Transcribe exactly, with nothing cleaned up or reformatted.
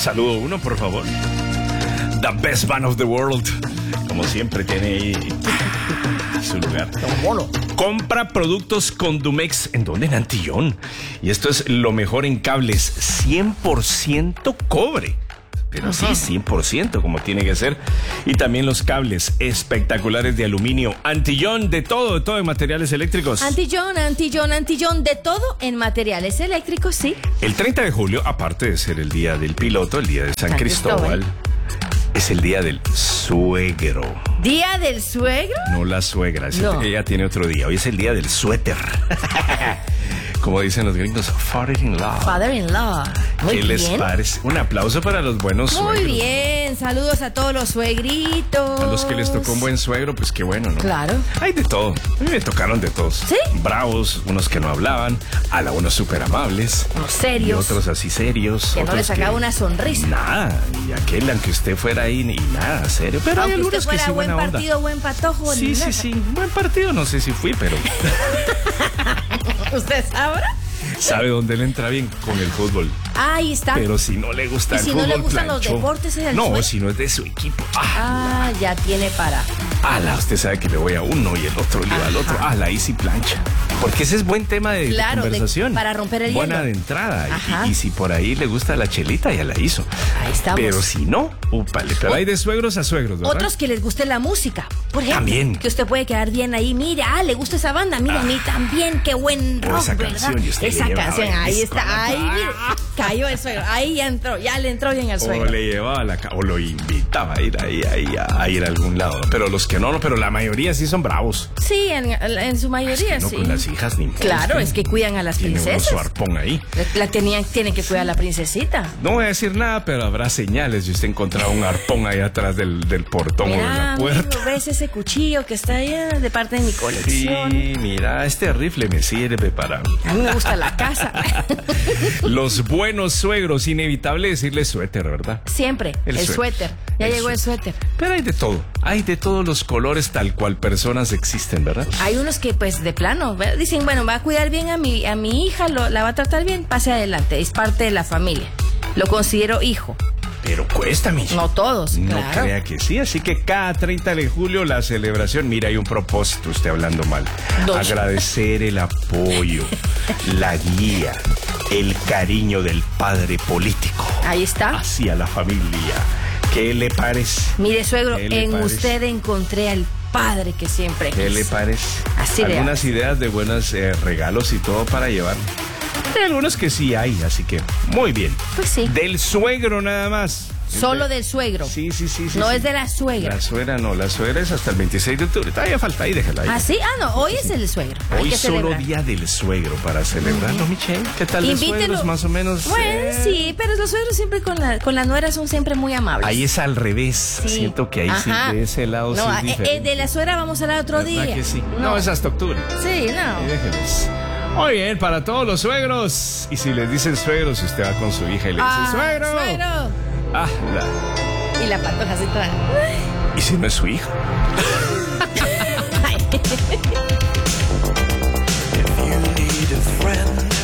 Saludo uno, por favor. The best band of the world. Como siempre tiene ahí su lugar. Compra productos con Dumex. ¿En dónde? En Antillón. Y esto es lo mejor en cables. cien por ciento cobre. Pero sí, cien por ciento como tiene que ser. Y también los cables espectaculares de aluminio. Antillón, de todo, de todo en materiales eléctricos. Antillón, Antillón, Antillón, de todo en materiales eléctricos, sí. El treinta de julio, aparte de ser el día del piloto, el día de San, San Cristóbal, Cristóbal, es el día del suegro. ¿Día del suegro? No la suegra, es no. el, ella tiene otro día. Hoy es el día del suéter. Como dicen los gringos, father-in-law. Father-in-law. Muy ¿Qué bien. les parece? Un aplauso para los buenos Muy suegros. Muy bien, saludos a todos los suegritos. A los que les tocó un buen suegro, pues qué bueno, ¿no? Claro. Hay de todo. A mí me tocaron de todos. ¿Sí? Bravos, unos que no hablaban, a la unos súper amables. Unos serios. Y otros así serios. Que no les sacaba que... una sonrisa. Nada. Y aquel, aunque usted fuera ahí, y nada, serio. Pero aunque hay algunos usted fuera que sí, buen buena partido, onda. buen patojo. Sí, sí, nada. sí. Buen partido, no sé si fui, pero... ¿Usted sabe? ¿Sabe dónde le entra bien? Con el fútbol. Ahí está. Pero si no le gusta ¿Y el si fútbol, no le gustan planchó. los deportes? ¿Es el no, sueño? si no es de su equipo. Ah, ya tiene para. Ala, usted sabe que le voy a uno y el otro le va al otro. Ah, la easy plancha. Porque ese es buen tema de, claro, de conversación. De, para romper el Buena hielo. de entrada. Y, y si por ahí le gusta la chelita, ya la hizo. Ahí estamos. Pero si no, úpale. Pero o, hay de suegros a suegros, ¿verdad? Otros que les guste la música. Por ejemplo, también. Que usted puede quedar bien ahí. Mira, ah, le gusta esa banda. Mira, ah, a mí también. Qué buen rock, esa ¿verdad? Canción, y usted esa canción. Ahí está. Ahí, mire, cayó el suegro. Ahí ya entró. Ya le entró bien al suegro. O le llevaba la o lo invitaba a ir ahí, ahí a, a ir a algún lado. Pero los que no, no, pero la mayoría sí son bravos. Sí, en, en su mayoría es que no sí. Con las hijas ni claro, es que cuidan a las tiene princesas. Uno su arpón ahí. La, la tenían, tienen que cuidar a la princesita. No voy a decir nada, pero habrá señales si usted encontraba un arpón ahí atrás del, del portón mira, o de la puerta. Amigo, ¿ves ese cuchillo que está allá de parte de mi colección? Sí, mira, este rifle me sirve para... A mí me gusta la casa. Los buenos suegros, inevitable decirle suéter, ¿verdad? Siempre, el, el suéter. suéter. Ya el llegó el suéter. Pero hay de todo. Hay de todos los colores tal cual personas existen, ¿verdad? Hay unos que pues de plano dicen, bueno, va a cuidar bien a mi, a mi hija, lo, la va a tratar bien, pase adelante, es parte de la familia. Lo considero hijo. Pero cuesta, mi No todos, No claro. crea que sí, así que cada treinta de julio la celebración, mira, hay un propósito, usted hablando mal. Dos. Agradecer el apoyo, la guía, el cariño del padre político. Ahí está. Hacia la familia. ¿Qué le parece? Mire, suegro, en parece? usted encontré al padre que siempre ¿Qué quise. le parece? Así Algunas de ideas de buenos eh, regalos y todo para llevar. Hay algunos que sí hay, así que muy bien. Pues sí. Del suegro nada más. Solo del suegro. Sí, sí, sí. sí no sí. es de la suegra. La suegra no, la suegra es hasta el veintiséis de octubre. Todavía falta ahí, déjala ahí. ¿Ah, sí? Ah, no, hoy es el suegro. Hoy hay que solo celebrar. día del suegro para celebrarlo, uh-huh. Michelle. ¿Qué tal de suegros? Más o menos. Bueno, eh... sí, pero los suegros siempre con la, con la nuera son siempre muy amables. Ahí es al revés. Sí. Siento que ahí Ajá. sí, de ese lado no, sí es eh, diferente. de la suegra vamos a hablar otro día. Que sí? No. no, es hasta octubre. Sí, no. Y déjenles. Muy bien, para todos los suegros. Y si les dicen suegros, si usted va con su hija y le dice ah, suegro. Suegro. Ah, la... Y la patoja así toda. ¿Y si no es su hija? If you need a friend